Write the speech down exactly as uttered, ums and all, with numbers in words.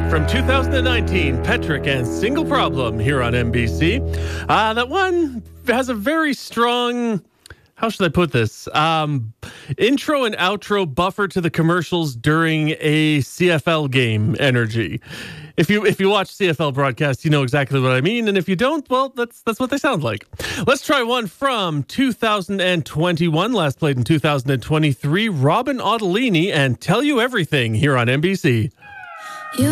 From two thousand nineteen, Petrick and Single Problem here on N B C. Uh, that one has a very strong, how should I put this? Um, intro and outro buffer to the commercials during a C F L game energy. If you if you watch C F L broadcasts, you know exactly what I mean. And if you don't, well, that's that's what they sound like. Let's try one from two thousand twenty-one, last played in two thousand twenty-three. Robin Ottolini and Tell You Everything here on N B C.